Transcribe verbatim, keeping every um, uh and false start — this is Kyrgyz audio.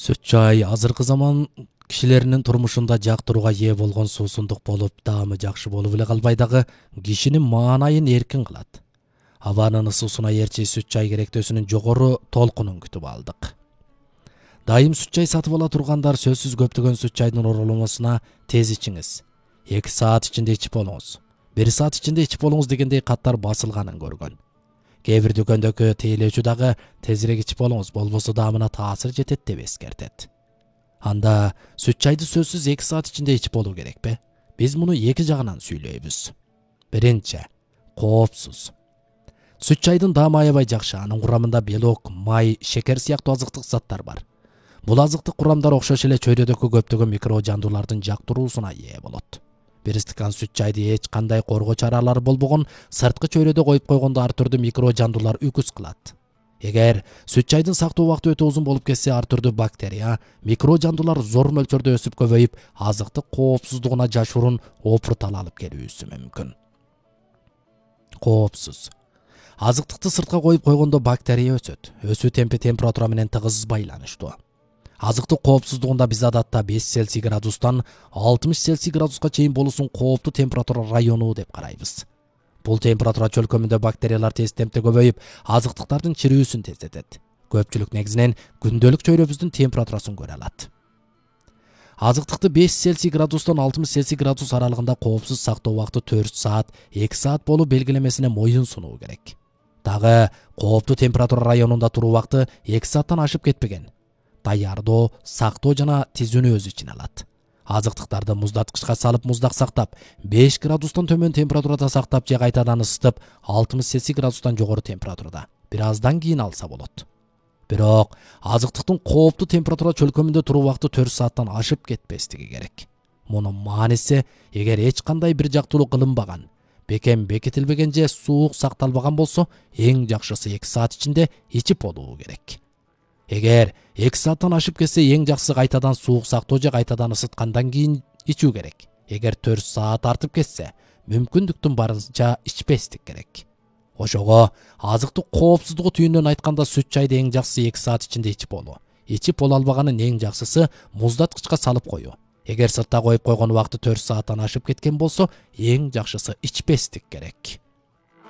Сүт чай азыркы заман кишилеринин турмушунда жактырууга ээ болгон суусундук болуп, даамы жакшы болуп эле калбай дагы кишинин маанайын эркин кылат. Абанын ысуусуна ээрчи сүт чай керектөөсүнүн жогору толкунун күтүп алдык. Дайым сүт чай сатып ала тургандар сөзсүз көптөгөн сүт чайдын ороломосуна тез ичиңиз, эки саат ичинде ичип болуңуз, бир саат ичинде ичип болуңуз дегендей каттар басылганын көргөн. Кээ бир дүкөндөгү тейлөөчү дагы тезирээк ичип болуңуз, болбосо даамына таасир жетет деп эскертет. Анда сүт чайды сөзсүз эки саат ичинде ичип болуу керекпи? Биз муну эки жагынан сүйлөйбүз. Биринчи, коопсуз. Сүт чайдын даамы аябай жакшы, анын курамында белок, май, шекер сыяктуу азыктык заттар бар. Бул азыктык курамдар окшош эле чөйрөдөгү көптөгөн микро жандуулардын жактыруусуна ээ болот. Бир стакан сүт чайды эч кандай коргоо чаралары болбогон сырткы чөйрөдө коюп койгондо ар түрдүү микро жандуулар үкүс кылат. Эгер сүт чайдын сактоо убакыты өтө узун болуп кетсе, ар түрдүү бактерия, микро жандуулар зор мөлчөрдө өсүп көбөйүп, азыктык коопсуздугуна жашыруун опуртал алып келүүсү мүмкүн. Коопсуз. Азыктыкты сыртка коюп койгондо бактерия өсөт. Өсүү темпи температура менен тыгыз байланыштуу. Азыктык коопсуздугунда биз адатта беш Цельсий градустан алтымыш Цельсий градуска чейин болуусун кооптуу температура району деп карайбыз. Бул температура чөлкөмүндө бактериялар тез темпте көбөйүп, азыктыктардын чирүүсүн тездетет. Көпчүлүк негизинен күндөлүк чөйрөбүздүн температурасын көрө алат. Азыктыкты беш Цельсий градустан алтымыш Цельсий градус аралыгында коопсуз сактоо убакыты төрт саат, эки саат болуп белгилемесине моюн сунуу керек. Дагы кооптуу температура районунда туруу убакыты эки сааттан ашып кетпеген. Даярдоо, сактоо жана тизүүнү өз ичине алат. Азыктыктарды муздаткычка салып муздак сактап, беш градустан төмөн температурада сактап же кайтадан ысытып, алтымыш Цельсий градустан жогору температурада бир аздан кийин алса болот. Бирок азыктыктын кооптуу температура чөлкөмүндө туруу убакыты төрт сааттан ашып кетпестиги керек. Мунун мааниси, эгер эч кандай бир жактуулук кылынбаган, бекем бекитилбеген же суук сакталбаган болсо, эң жакшысы эки саат ичинде ичип болуу керек. Эгер эки сааттан ашып кетсе, эң жакшысы кайтадан суук сактоо же кайтадан ысыткандан кийин ичүү керек. Эгер төрт саат артып кетсе, мүмкүндүктүн барынча ичпестик керек. Ошого азыктык коопсуздугу түйүнөн айтканда сүт чайды эң жакшысы эки саат ичинде ичип болуу. Ичип боло албаганын эң жакшысы муздаткычка салып коюу. Эгер сыртта коюп койгон убакыты төрт сааттан ашып кеткен болсо, эң жакшысы ичпестик керек.